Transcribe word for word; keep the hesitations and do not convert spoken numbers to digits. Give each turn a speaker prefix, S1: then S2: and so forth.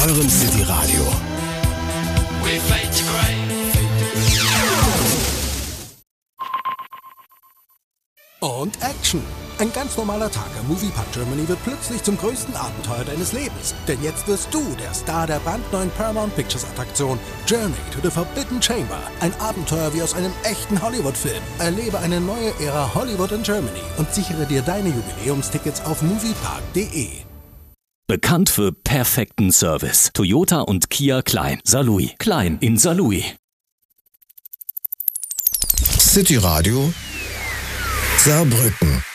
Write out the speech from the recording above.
S1: eurem City Radio.
S2: We fade to grey.
S3: Und Action! Ein ganz normaler Tag am Moviepark Germany wird plötzlich zum größten Abenteuer deines Lebens. Denn jetzt wirst du der Star der brandneuen Paramount Pictures Attraktion Journey to the Forbidden Chamber. Ein Abenteuer wie aus einem echten Hollywood-Film. Erlebe eine neue Ära Hollywood in Germany und sichere dir deine Jubiläumstickets auf moviepark punkt de.
S4: Bekannt für perfekten Service. Toyota und Kia Klein. Saarlouis. Klein in Saarlouis.
S1: City Radio Saarbrücken.